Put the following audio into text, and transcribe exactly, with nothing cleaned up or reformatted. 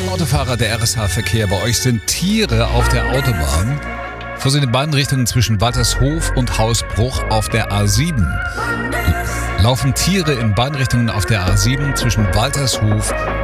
lieben Autofahrer, der R S H-Verkehr. Bei euch sind Tiere auf der Autobahn. Vorsicht in beiden Richtungen zwischen Waltershof und Hausbruch auf der A sieben. Laufen Tiere in beiden Richtungen auf der A sieben zwischen Waltershof